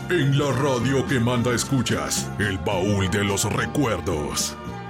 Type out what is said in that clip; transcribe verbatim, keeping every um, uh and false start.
En la radio que manda escuchas, el baúl de los recuerdos.